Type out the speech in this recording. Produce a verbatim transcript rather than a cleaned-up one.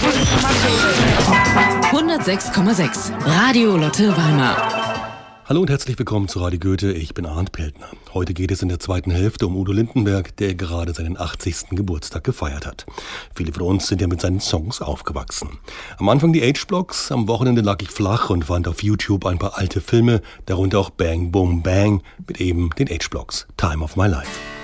hundertsechs Komma sechs Radio Lotte Weimar. Hallo und herzlich willkommen zu Radio Goethe, ich bin Arndt Peltner. Heute geht es in der zweiten Hälfte um Udo Lindenberg, der gerade seinen achtzigsten Geburtstag gefeiert hat. Viele von uns sind ja mit seinen Songs aufgewachsen. Am Anfang die H-Blocks, am Wochenende lag ich flach und fand auf YouTube ein paar alte Filme, darunter auch Bang Boom Bang mit eben den H-Blocks, Time of My Life.